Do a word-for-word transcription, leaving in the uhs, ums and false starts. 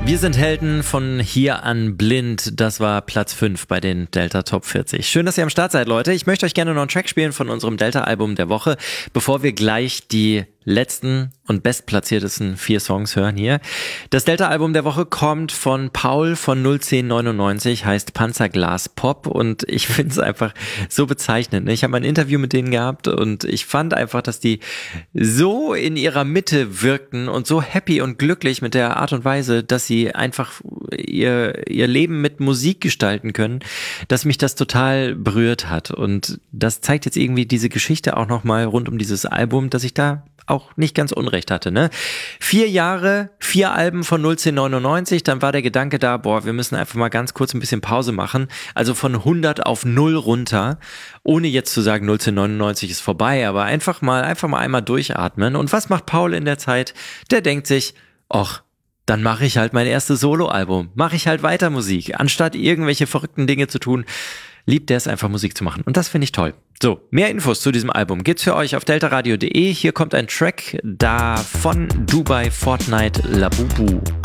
Wir sind Helden von hier an blind. Das war Platz fünf bei den Delta Top vierzig. Schön, dass ihr am Start seid, Leute. Ich möchte euch gerne noch einen Track spielen von unserem Delta-Album der Woche, bevor wir gleich die letzten und bestplatziertesten vier Songs hören hier. Das Delta-Album der Woche kommt von Paul von null zehn neunundneunzig, heißt Panzerglas Pop und ich finde es einfach so bezeichnend. Ich habe mal ein Interview mit denen gehabt und ich fand einfach, dass die so in ihrer Mitte wirkten und so happy und glücklich mit der Art und Weise, dass sie einfach ihr, ihr Leben mit Musik gestalten können, dass mich das total berührt hat. Und das zeigt jetzt irgendwie diese Geschichte auch nochmal rund um dieses Album, dass ich da auch nicht ganz unrecht hatte, ne? Vier Jahre, vier Alben von null zehn neunundneunzig, dann war der Gedanke da, boah, wir müssen einfach mal ganz kurz ein bisschen Pause machen, also von hundert auf null runter, ohne jetzt zu sagen, null zehn neunundneunzig ist vorbei, aber einfach mal, einfach mal einmal durchatmen. Und was macht Paul in der Zeit? Der denkt sich, ach, dann mache ich halt mein erstes Soloalbum, mache ich halt weiter Musik, anstatt irgendwelche verrückten Dinge zu tun, liebt er es einfach Musik zu machen. Und das finde ich toll. So, mehr Infos zu diesem Album gibt's für euch auf deltaradio punkt de. Hier kommt ein Track da von Dubai Fortnite Labubu.